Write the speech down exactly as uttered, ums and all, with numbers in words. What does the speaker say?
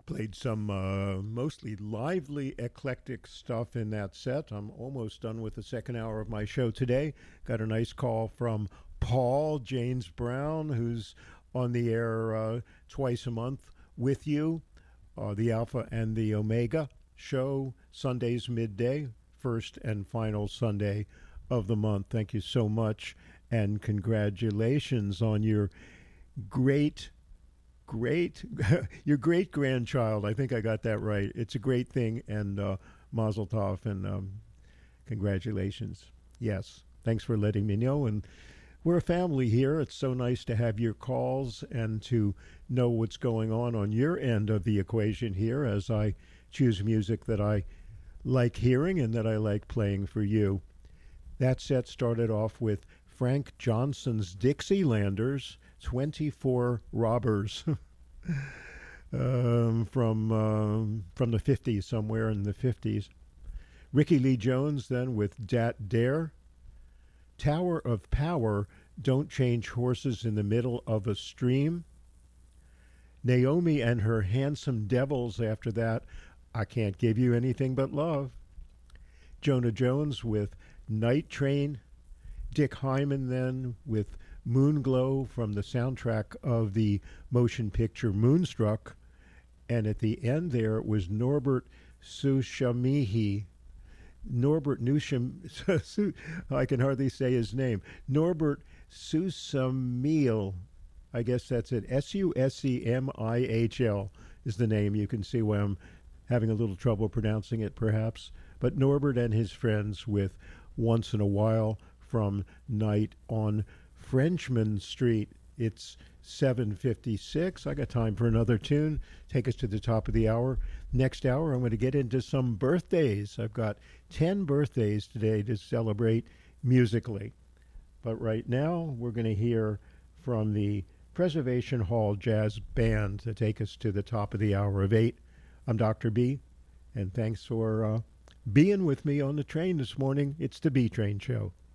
Played some uh, mostly lively, eclectic stuff in that set. I'm almost done with the second hour of my show today. Got a nice call from Paul James Brown, who's on the air uh, twice a month with you. Uh, the Alpha and the Omega show, Sundays midday, first and final Sunday of the month. Thank you so much, and congratulations on your great great your great grandchild. I think I got that right. It's a great thing, and uh, mazel tov, and um, congratulations. Yes, thanks for letting me know. And we're a family here. It's so nice to have your calls and to know what's going on on your end of the equation here as I choose music that I like hearing and that I like playing for you. That set started off with Frank Johnson's Dixielanders, twenty-four Robbers, um, from um, from the fifties, somewhere in the fifties. Ricky Lee Jones then with Dat Dare. Tower of Power, Don't Change Horses in the Middle of a Stream. Naomi and her Handsome Devils after that, I Can't Give You Anything But Love. Jonah Jones with Night Train. Dick Hyman then with Moonglow from the soundtrack of the motion picture Moonstruck. And at the end there was Norbert Sushamihi. Norbert Nusham, I can hardly say his name. Norbert Susamihl. I guess that's it. S U S E M I H L is the name. You can see why I'm having a little trouble pronouncing it, perhaps. But Norbert and his friends with Once in a While from Night on Frenchman Street. It's seven fifty-six. I got time for another tune. Take us to the top of the hour. Next hour, I'm going to get into some birthdays. I've got ten birthdays today to celebrate musically. But right now, we're going to hear from the Preservation Hall Jazz Band to take us to the top of the hour of eight. I'm Doctor B, and thanks for uh, being with me on the train this morning. It's the B Train Show.